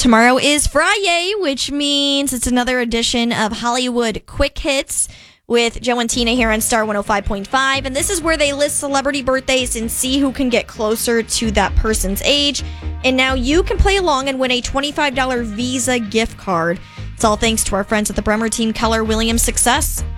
Tomorrow is Friday, which means it's another edition of Hollywood Quick Hits with Joe and Tina here on Star 105.5. And this is where they list celebrity birthdays and see who can get closer to that person's age. And now you can play along and win a $25 Visa gift card. It's all thanks to our friends at the Bremer Team Keller Williams Success.